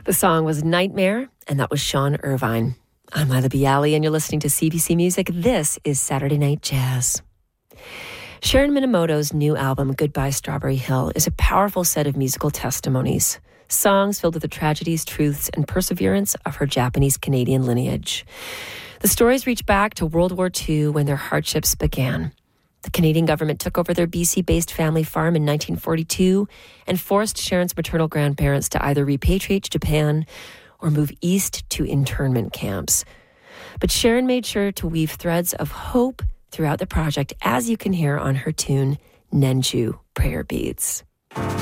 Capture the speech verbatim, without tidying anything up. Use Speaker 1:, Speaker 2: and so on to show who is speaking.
Speaker 1: The song was Nightmare, and that was Sean Irvine. I'm Lila Bialy, and you're listening to C B C Music. This is Saturday Night Jazz. Sharon Minamoto's new album, Goodbye Strawberry Hill, is a powerful set of musical testimonies. Songs filled with the tragedies, truths, and perseverance of her Japanese-Canadian lineage. The stories reach back to World War Two when their hardships began. The Canadian government took over their B C-based family farm in nineteen forty-two and forced Sharon's maternal grandparents to either repatriate to Japan or move east to internment camps. But Sharon made sure to weave threads of hope throughout the project, as you can hear on her tune, Nenju Prayer Beads.